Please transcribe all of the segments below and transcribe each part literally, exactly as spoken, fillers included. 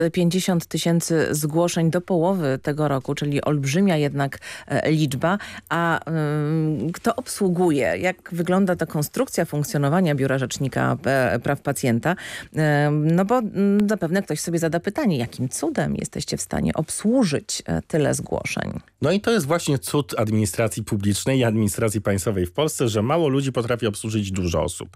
pięćdziesiąt tysięcy zgłoszeń do połowy tego roku, czyli olbrzymia jednak e, liczba. A y, kto obsługuje? Jak wygląda ta konstrukcja funkcjonowania Biura Rzecznika e, Praw Pacjenta? E, no bo m, zapewne ktoś sobie zada pytanie, jakim cudem jesteście w stanie obsłużyć e, tyle zgłoszeń? No i to jest właśnie cud administracji publicznej i administracji państwowej w Polsce, że mało ludzi potrafi obsłużyć dużo osób.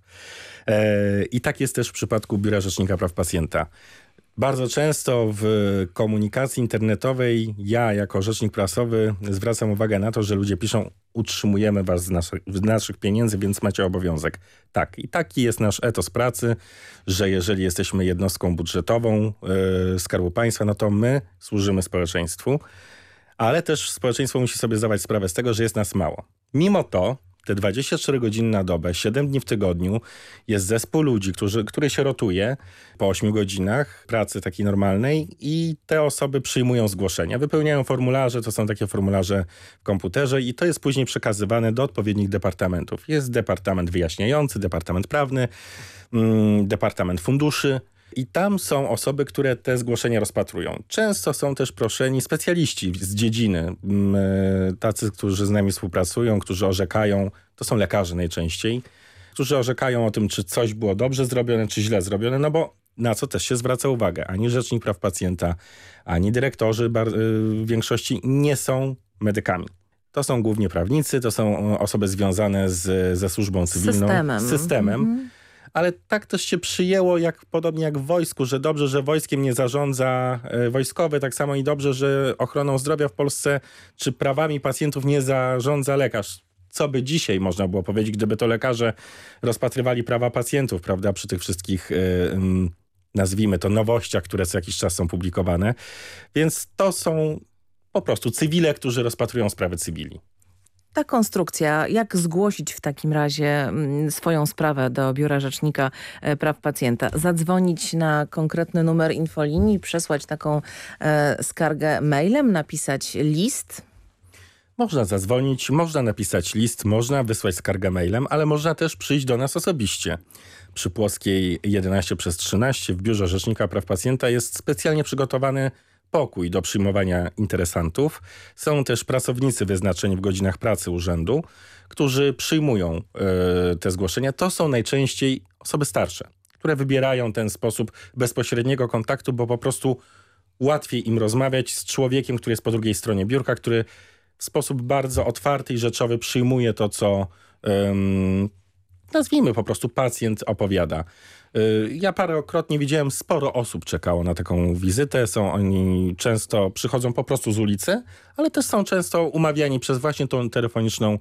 E, I tak jest też w przypadku Biura Rzecznika Praw Pacjenta. Bardzo często w komunikacji internetowej ja jako rzecznik prasowy zwracam uwagę na to, że ludzie piszą: utrzymujemy was z naszych, z naszych pieniędzy, więc macie obowiązek. Tak, i taki jest nasz etos pracy, że jeżeli jesteśmy jednostką budżetową yy, Skarbu Państwa, no to my służymy społeczeństwu, ale też społeczeństwo musi sobie zdawać sprawę z tego, że jest nas mało. Mimo to te dwadzieścia cztery godziny na dobę, siedem dni w tygodniu jest zespół ludzi, którzy, który się rotuje po ośmiu godzinach pracy takiej normalnej i te osoby przyjmują zgłoszenia, wypełniają formularze, to są takie formularze w komputerze i to jest później przekazywane do odpowiednich departamentów. Jest departament wyjaśniający, departament prawny, mm, departament funduszy. I tam są osoby, które te zgłoszenia rozpatrują. Często są też proszeni specjaliści z dziedziny, tacy, którzy z nami współpracują, którzy orzekają, to są lekarze najczęściej, którzy orzekają o tym, czy coś było dobrze zrobione, czy źle zrobione, no bo na co też się zwraca uwagę. Ani Rzecznik Praw Pacjenta, ani dyrektorzy w większości nie są medykami. To są głównie prawnicy, to są osoby związane z, ze służbą cywilną. Systemem. Z systemem. Mhm. Ale tak też się przyjęło, jak podobnie jak w wojsku, że dobrze, że wojskiem nie zarządza e, wojskowy, tak samo i dobrze, że ochroną zdrowia w Polsce czy prawami pacjentów nie zarządza lekarz. Co by dzisiaj można było powiedzieć, gdyby to lekarze rozpatrywali prawa pacjentów, prawda, przy tych wszystkich, e, m, nazwijmy to, nowościach, które co jakiś czas są publikowane. Więc to są po prostu cywile, którzy rozpatrują sprawy cywili. Ta konstrukcja, jak zgłosić w takim razie mm, swoją sprawę do Biura Rzecznika e, Praw Pacjenta? Zadzwonić na konkretny numer infolinii, przesłać taką e, skargę mailem, napisać list? Można zadzwonić, można napisać list, można wysłać skargę mailem, ale można też przyjść do nas osobiście. Przy Płockiej jedenaście przez trzynaście w Biurze Rzecznika Praw Pacjenta jest specjalnie przygotowany pokój do przyjmowania interesantów. Są też pracownicy wyznaczeni w godzinach pracy urzędu, którzy przyjmują y, te zgłoszenia. To są najczęściej osoby starsze, które wybierają ten sposób bezpośredniego kontaktu, bo po prostu łatwiej im rozmawiać z człowiekiem, który jest po drugiej stronie biurka, który w sposób bardzo otwarty i rzeczowy przyjmuje to, co ym, nazwijmy po prostu pacjent opowiada. Ja parokrotnie widziałem, sporo osób czekało na taką wizytę. Są oni często, przychodzą po prostu z ulicy, ale też są często umawiani przez właśnie tą telefoniczną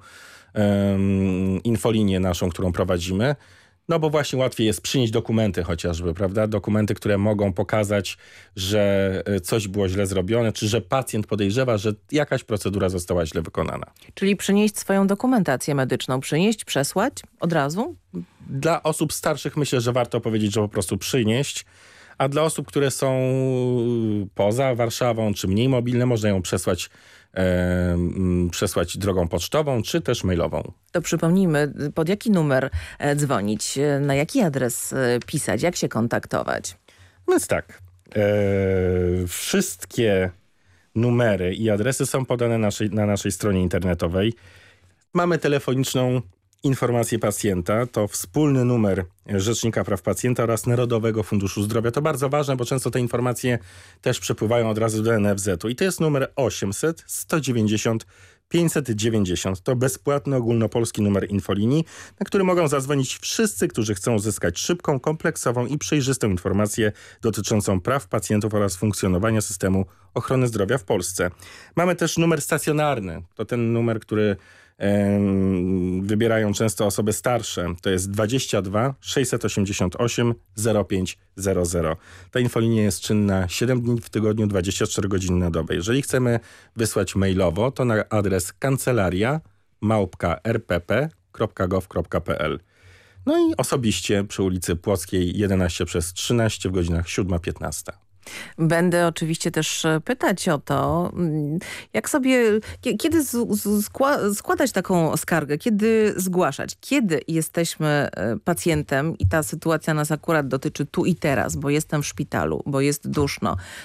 um, infolinię naszą, którą prowadzimy. No bo właśnie łatwiej jest przynieść dokumenty chociażby, prawda? Dokumenty, które mogą pokazać, że coś było źle zrobione, czy że pacjent podejrzewa, że jakaś procedura została źle wykonana. Czyli przynieść swoją dokumentację medyczną, przynieść, przesłać od razu? Dla osób starszych myślę, że warto powiedzieć, że po prostu przynieść, a dla osób, które są poza Warszawą, czy mniej mobilne, można ją przesłać, e, przesłać drogą pocztową, czy też mailową. To przypomnijmy, pod jaki numer e, dzwonić, na jaki adres e, pisać, jak się kontaktować? Więc tak, e, wszystkie numery i adresy są podane naszej, na naszej stronie internetowej. Mamy telefoniczną informację pacjenta, to wspólny numer Rzecznika Praw Pacjenta oraz Narodowego Funduszu Zdrowia. To bardzo ważne, bo często te informacje też przepływają od razu do N F Z-u. I to jest numer osiemset sto dziewięćdziesiąt pięćset dziewięćdziesiąt. To bezpłatny ogólnopolski numer infolinii, na który mogą zadzwonić wszyscy, którzy chcą uzyskać szybką, kompleksową i przejrzystą informację dotyczącą praw pacjentów oraz funkcjonowania systemu ochrony zdrowia w Polsce. Mamy też numer stacjonarny. To ten numer, który wybierają często osoby starsze. To jest dwadzieścia dwa sześćset osiemdziesiąt osiem zero pięć zero zero. Ta infolinia jest czynna siedem dni w tygodniu, dwadzieścia cztery godziny na dobę. Jeżeli chcemy wysłać mailowo, to na adres kancelaria małpka r p p kropka gov kropka p l. No i osobiście przy ulicy Płockiej jedenaście przez trzynaście w godzinach siódma piętnasta. Będę oczywiście też pytać o to, jak sobie, kiedy z, z, skła, składać taką skargę, kiedy zgłaszać, kiedy jesteśmy pacjentem i ta sytuacja nas akurat dotyczy tu i teraz, bo jestem w szpitalu, bo jest duszno,